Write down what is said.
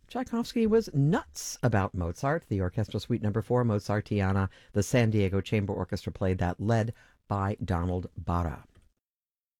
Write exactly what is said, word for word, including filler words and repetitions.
Tchaikovsky was nuts about Mozart. The Orchestral Suite Number Four, Mozartiana, the San Diego Chamber Orchestra played that, led by Donald Barra.